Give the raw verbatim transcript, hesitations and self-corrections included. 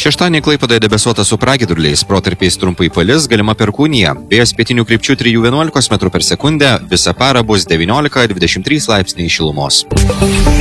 Šeštadienį Klaipėdoje debesuota su pragiedruliais, protarpiais trumpai palis, galima perkūnija. Vėjas pietinių krypčių trijų vienuolikos metrų per sekundę, visą parą bus devyniolika dvidešimt trys laipsniai šilumos.